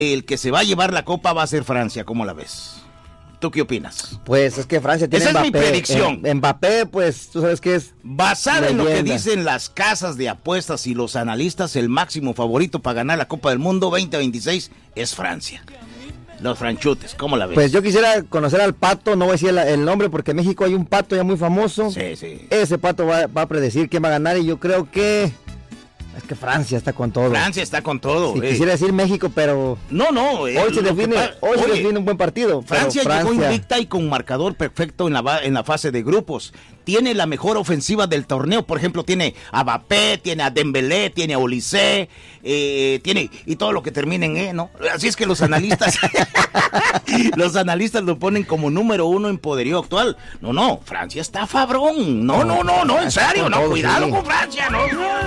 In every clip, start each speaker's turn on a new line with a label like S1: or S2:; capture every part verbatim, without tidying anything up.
S1: el que se va a llevar la copa va a ser Francia. ¿Cómo la ves? ¿Tú qué opinas?
S2: Pues es que Francia tiene
S1: Esa
S2: Mbappé.
S1: es mi predicción.
S2: En, Mbappé, pues tú sabes que es
S1: basada en lo que
S2: leyenda.
S1: dicen las casas de apuestas y los analistas, el máximo favorito para ganar la Copa del Mundo veinte veintiséis es Francia. Los franchutes, ¿cómo la ves?
S2: Pues yo quisiera conocer al Pato, no voy a decir el, el nombre porque en México hay un Pato ya muy famoso.
S1: Sí, sí.
S2: Ese Pato va, va a predecir quién va a ganar y yo creo que... Es que Francia está con todo.
S1: Francia está con todo.
S2: Sí,
S1: eh.
S2: quisiera decir México, pero...
S1: No, no. eh,
S2: Hoy se
S1: lo que
S2: define,
S1: pa-
S2: hoy se
S1: Oye,
S2: define un buen partido. pero
S1: Francia, llegó
S2: Francia
S1: invicta y con marcador perfecto en la, va- en la fase de grupos. Tiene la mejor ofensiva del torneo. Por ejemplo, tiene a Mbappé, tiene a Dembélé, tiene a Olise, eh, tiene y todo lo que termine en E, ¿no? Así es que los analistas, los analistas lo ponen como número uno en poderío actual. No, no, Francia está fabrón. No, no, no, no, en serio, no, cuidado con Francia, no.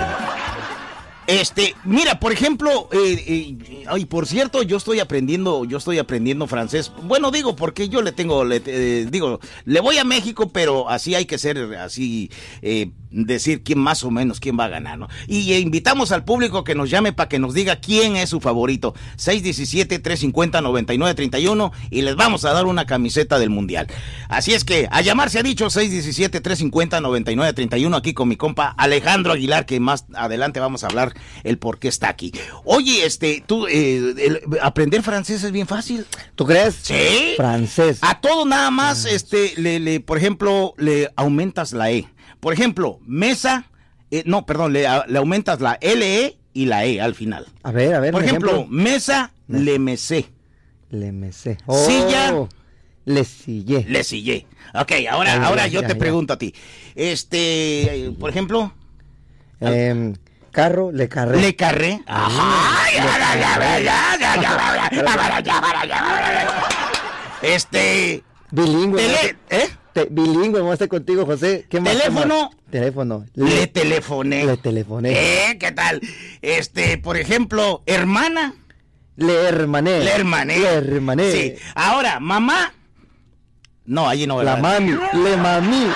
S1: Este, mira, por ejemplo, eh, eh, ay, por cierto, yo estoy aprendiendo, yo estoy aprendiendo francés. Bueno, digo, porque yo le tengo, le, eh, digo, le voy a México, pero así hay que ser, así, eh, decir quién más o menos, quién va a ganar, ¿no? Y eh, invitamos al público que nos llame para que nos diga quién es su favorito. seis uno siete, tres cinco cero, nueve nueve tres uno y les vamos a dar una camiseta del Mundial. Así es que, a llamar se ha dicho, seis uno siete, tres cinco cero, nueve nueve tres uno, aquí con mi compa Alejandro Aguilar, que más adelante vamos a hablar el por qué está aquí. Oye, este, tú, eh, el- aprender francés es bien fácil.
S2: ¿Tú crees?
S1: Sí.
S2: Francés.
S1: A todo nada más, este, le, le, por ejemplo, le aumentas la E. Por ejemplo, mesa, eh, no, perdón, le, a- le aumentas la L E y la E al final.
S2: A ver, a ver.
S1: Por
S2: un
S1: ejemplo, mesa,
S2: Mesa.
S1: le mesé,
S2: Le mesé.
S1: Silla.
S2: Le sillé.
S1: le sillé. Ok, ahora,
S2: Ay,
S1: ahora
S2: ya,
S1: yo
S2: ya,
S1: te
S2: ya.
S1: pregunto a ti. Este, eh, por ejemplo,
S2: Em, carro, le carré.
S1: le carré. Ajá, ya, ya, ya, ya, ya, ya, ya, ya, ya, ya. Este,
S2: Bilingüe.
S1: tele, ¿eh?
S2: Te- bilingüe, vamos a estar contigo, José. ¿Qué más?
S1: Teléfono.
S2: ¿Qué más? Teléfono.
S1: Le telefoné.
S2: Le telefoné.
S1: ¿Eh? ¿Qué tal? Este, por ejemplo, hermana.
S2: Le hermané.
S1: Le hermané.
S2: Le hermané.
S1: Sí. Ahora, mamá. No, allí no.
S2: La
S1: ¿verdad?
S2: mami. Le mami.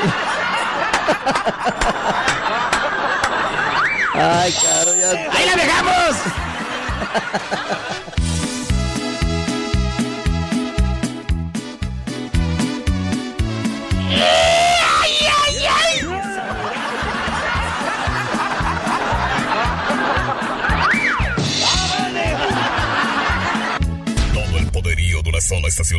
S2: Ay, caro, ya.
S1: ¡Ahí la dejamos! ¡Ay, ay, ay!
S3: Todo el poderío de una sola estación.